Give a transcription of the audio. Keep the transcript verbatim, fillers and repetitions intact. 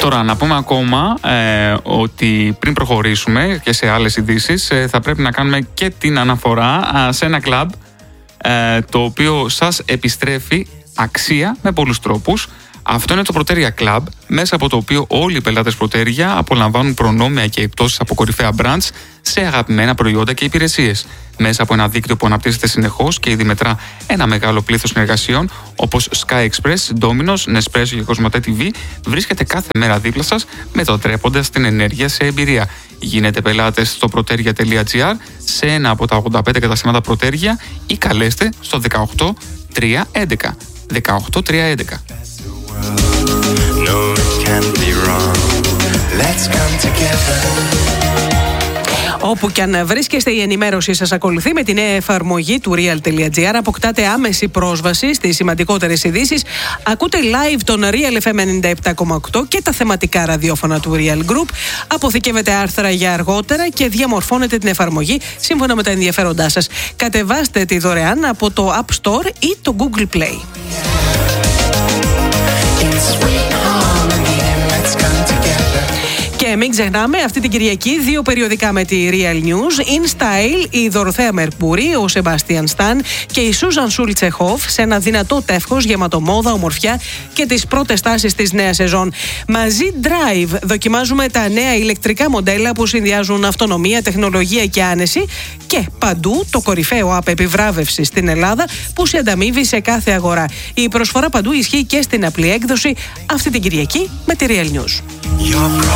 Τώρα, να πούμε ακόμα ε, ότι πριν προχωρήσουμε και σε άλλες ειδήσεις, ε, θα πρέπει να κάνουμε και την αναφορά ε, σε ένα κλαμπ ε, το οποίο σας επιστρέφει αξία με πολλούς τρόπους. Αυτό είναι το Proteria Club, μέσα από το οποίο όλοι οι πελάτες Proteria απολαμβάνουν προνόμια και εκπτώσεις από κορυφαία brands σε αγαπημένα προϊόντα και υπηρεσίες. Μέσα από ένα δίκτυο που αναπτύσσεται συνεχώς και ήδη μετρά ένα μεγάλο πλήθος συνεργασιών, όπως Sky Express, Domino's, Nespresso και Cosmote τι βι, βρίσκεται κάθε μέρα δίπλα σας, μετατρέποντας την ενέργεια σε εμπειρία. Γίνετε πελάτες στο proteria τελεία gr, σε ένα από τα ογδόντα πέντε καταστήματα Proteria ή καλέστε στο δεκαοκτώ τριακόσια έντεκα. δεκαοκτώ τριακόσια έντεκα. No, it can't be wrong. Let's come together. Όπου και αν βρίσκεστε, η ενημέρωση σας ακολουθεί με τη νέα εφαρμογή του real τελεία gr. Αποκτάτε άμεση πρόσβαση στις σημαντικότερες ειδήσεις. Ακούτε live τον Real εφ εμ ενενήντα επτά κόμμα οκτώ και τα θεματικά ραδιόφωνα του Real Group. Αποθηκεύετε άρθρα για αργότερα και διαμορφώνετε την εφαρμογή σύμφωνα με τα ενδιαφέροντά σας. Κατεβάστε τη δωρεάν από το App Store ή το Google Play. Και μην ξεχνάμε, αυτή την Κυριακή δύο περιοδικά με τη Real News. In Style, η Δωροθέα Μερκούρη, ο Σεμπάστιαν Σταν και η Σούζαν Σούλτσεχοφ σε ένα δυνατό τεύχος γεμάτο μόδα, ομορφιά και τις πρώτες τάσεις της νέας σεζόν. Μαζί Drive δοκιμάζουμε τα νέα ηλεκτρικά μοντέλα που συνδυάζουν αυτονομία, τεχνολογία και άνεση, και παντού το κορυφαίο app επιβράβευσης στην Ελλάδα που σε ανταμείβει σε κάθε αγορά. Η προσφορά παντού ισχύει και στην απλή έκδοση αυτή την Κυριακή με τη Real News.